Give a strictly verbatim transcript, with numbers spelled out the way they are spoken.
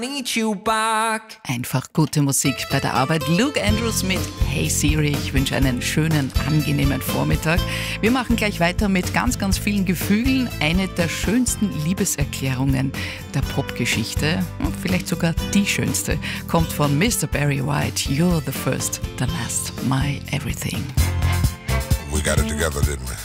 Need you back. Einfach gute Musik bei der Arbeit. Luke Andrews mit Hey Siri. Ich wünsche einen schönen, angenehmen Vormittag. Wir machen gleich weiter mit ganz, ganz vielen Gefühlen. Eine der schönsten Liebeserklärungen der Popgeschichte, vielleicht sogar die schönste, kommt von Mister Barry White. You're the first, the last, my everything. We got it together, didn't we?